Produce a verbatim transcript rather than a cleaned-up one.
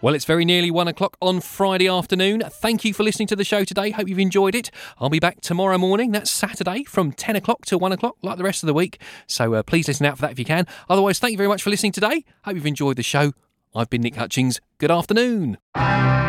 Well, it's very nearly one o'clock on Friday afternoon. Thank you for listening to the show today. Hope you've enjoyed it. I'll be back tomorrow morning. That's Saturday from ten o'clock till one o'clock, like the rest of the week. So uh, please listen out for that if you can. Otherwise, thank you very much for listening today. Hope you've enjoyed the show. I've been Nick Hutchings. Good afternoon.